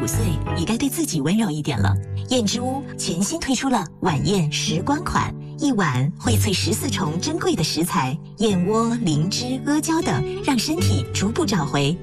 35岁，也该对自己温柔一点了。燕之屋全新推出了晚宴时光款，一碗荟萃14重珍贵的食材，燕窝、灵芝、阿胶等，让身体逐步找回